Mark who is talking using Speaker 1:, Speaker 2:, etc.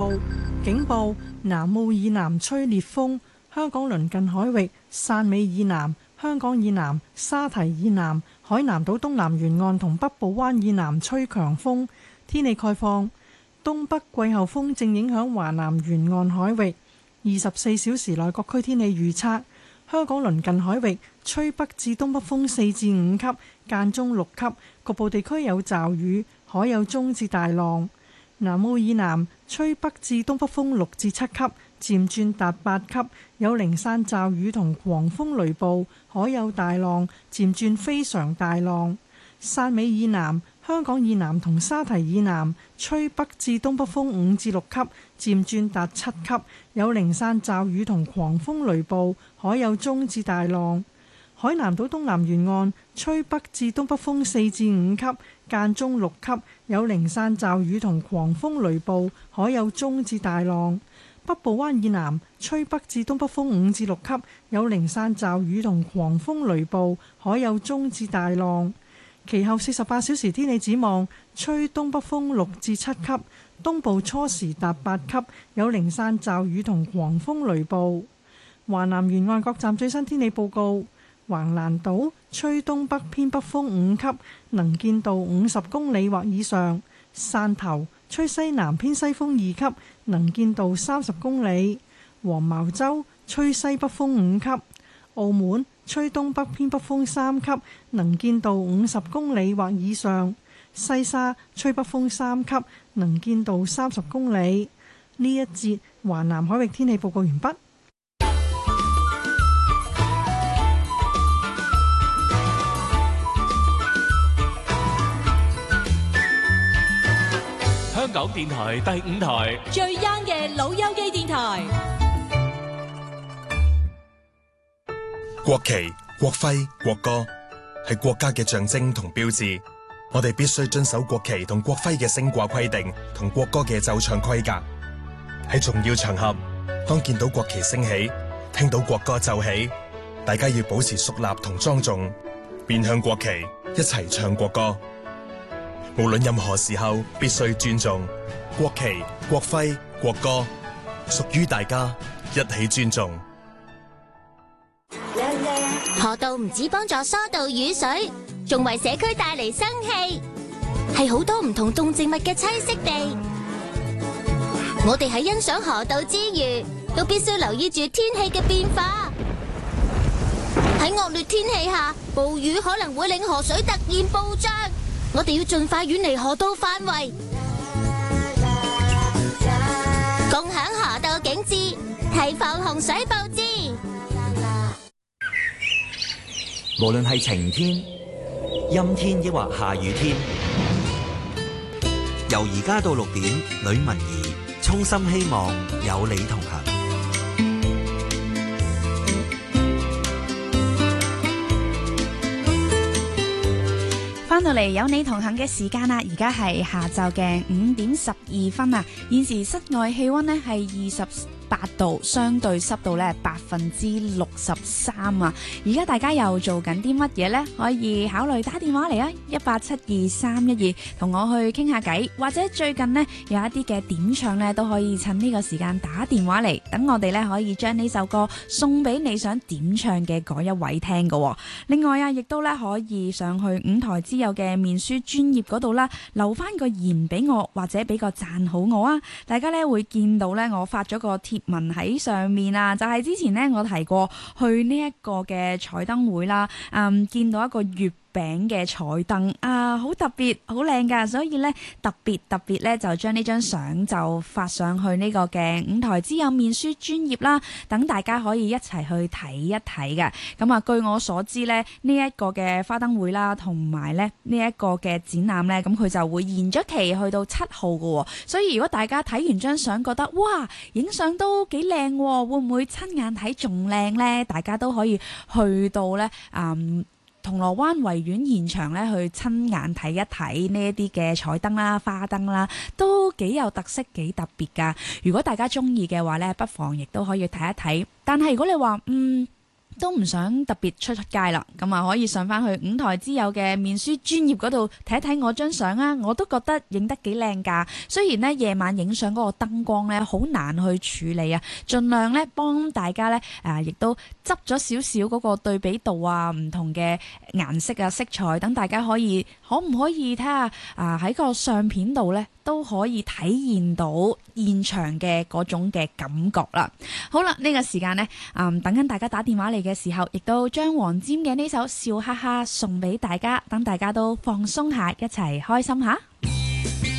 Speaker 1: 警報：南澳以南吹烈風，香港鄰近海域、汕尾以南、香港以南、沙堤以南、海南島東南沿岸同北部灣以南吹強風。天氣概況：東北季候風正影響華南沿岸海域。24小時內各區天氣預測：香港鄰近海域吹北至東北風4至5級，間中6級，局部地區有驟雨，海有中至大浪。南澳以南吹北至東北風6至7級，漸轉達8級，有零散驟雨同狂風雷暴，海有大浪，漸轉非常大浪。汕尾以南、香港以南同沙堤以南吹北至東北風5至6級，漸轉達7級，有零散驟雨同狂風雷暴，海有中至大浪。海南島東南沿岸吹北至東北風4至5級，間中6級，有零散驟雨同狂風雷暴，海有中至大浪。北部灣以南吹北至東北風5至6級，有零散驟雨同狂風雷暴，海有中至大浪。其後48小時天氣展望：吹東北風6至7級，東部初時達8級，有零散驟雨同狂風雷暴。華南沿岸各站最新天氣報告：橫瀾島吹東北偏北風5級，能見度50公里或以上；汕頭吹西南偏西風2級，能見度30公里；黃茅洲吹西北風5級；澳門吹東北偏北風3級，能見度50公里或以上；西沙吹北風3級，能見度30公里。呢一節華南海域天氣報告完畢。
Speaker 2: 香港電台第5台
Speaker 3: 最 young 嘅老友記電台。
Speaker 4: 國旗、國徽、國歌係國家嘅象徵同標誌，我哋必須遵守國旗同國徽嘅升掛規定同國歌嘅奏唱規格。喺重要場合，當見到國旗升起，聽到國歌奏起，大家要保持肅立同莊重，面向國旗一齊唱國歌。無論任何時候，必須尊重國旗、國徽、國歌，屬於大家，一起尊重。
Speaker 5: 河道唔止幫助疏導雨水，仲為社區帶嚟生氣，係好多唔同動植物嘅棲息地。我哋喺欣賞河道之餘，都必須留意住天氣嘅變化。喺惡劣天氣下，暴雨可能會令河水突然暴漲，我哋要盡快遠離河道範圍，共享河道景致，提防洪水暴至。
Speaker 6: 無論係晴天、陰天抑或下雨天，由而家到6點，呂文儀衷心希望有你同行。
Speaker 7: 翻到嚟有你同行嘅時間啦，而家係下晝嘅5點12分啊！現時室外氣溫呢係28度，相對濕度呢63%啊！而家大家又做緊啲乜嘢呢？可以考慮打電話嚟啊，1872312同我去傾下偈，或者最近呢有一啲嘅點唱呢，都可以趁呢個時間打電話嚟，等我哋呢可以將呢首歌送俾你想點唱嘅嗰一位聽㗎。另外啊，亦都呢可以上去5台之友嘅面書專頁嗰度啦，留翻個言俾我，或者俾個讚好我啊！大家呢會見到呢，我發咗個貼文喺上面啊，就係之前呢我提過去呢一個嘅彩燈會啦，見到一個月餅嘅彩燈啊，好特別好靚噶，所以咧特別咧就將呢張相就發上去呢個嘅5台之友面書專頁啦，等大家可以一齊去睇一睇嘅。咁啊，據我所知咧，呢一個嘅花燈會啦，同埋咧呢一個嘅展覽咧，咁佢就會延咗期去到7號嘅，所以如果大家睇完張相覺得哇，影相都幾靚，會唔會親眼睇仲靚咧？大家都可以去到咧銅鑼灣維園現場咧，去親眼睇一睇呢一啲嘅彩燈啦、花燈啦，都幾有特色、幾特別噶。如果大家中意嘅話咧，不妨亦都可以睇一睇。但係如果你話都唔想特別出街啦，咁啊可以上翻去五台之友嘅面書專頁嗰度睇一睇我張相啊，我都覺得影得幾靚㗎。雖然呢夜晚影相嗰個燈光呢好難去處理啊，盡量呢幫大家呢亦都執咗少少嗰個對比度啊，唔同嘅顏色啊色彩，等大家可唔可以睇下喺個相片度呢都可以體驗到現場嘅嗰種嘅感覺啦。好啦，呢個時間呢，等緊大家打電話嚟嘅時候，亦都將黃霑嘅呢首笑哈哈送俾大家，等大家都放鬆下，一齊開心下。